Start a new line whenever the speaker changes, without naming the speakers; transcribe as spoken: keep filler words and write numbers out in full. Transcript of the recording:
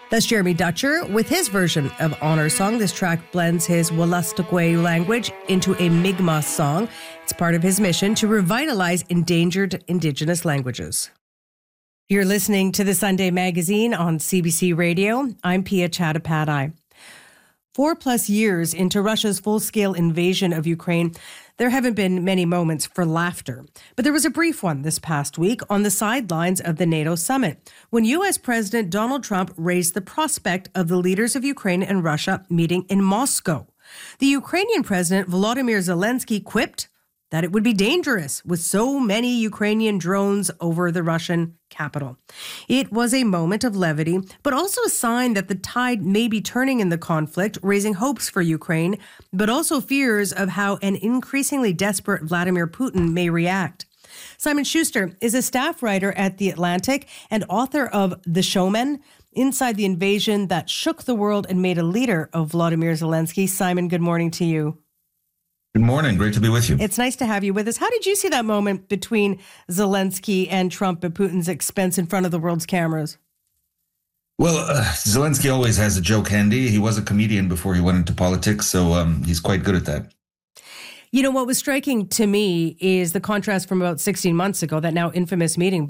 That's Jeremy Dutcher with his version of Honor Song. This track blends his Wolastoqey language into a Mi'kmaq song. It's part of his mission to revitalize endangered Indigenous languages. You're listening to the Sunday Magazine on C B C Radio. I'm Pia Chattopadhyay. Four plus years into Russia's full-scale invasion of Ukraine, there haven't been many moments for laughter. But there was a brief one this past week on the sidelines of the NATO summit, when U S President Donald Trump raised the prospect of the leaders of Ukraine and Russia meeting in Moscow. The Ukrainian President Volodymyr Zelensky quipped that it would be dangerous with so many Ukrainian drones over the Russian capital. It was a moment of levity, but also a sign that the tide may be turning in the conflict, raising hopes for Ukraine, but also fears of how an increasingly desperate Vladimir Putin may react. Simon Schuster is a staff writer at The Atlantic and author of The Showman, Inside the Invasion That Shook the World and Made a Leader of Volodymyr Zelensky. Simon, good morning to you.
Good morning. Great to be with you.
It's nice to have you with us. How did you see that moment between Zelensky and Trump at Putin's expense in front of the world's cameras?
Well, uh, Zelensky always has a joke handy. He was a comedian before he went into politics, so um, he's quite good at that.
You know, what was striking to me is the contrast from about sixteen months ago, that now infamous meeting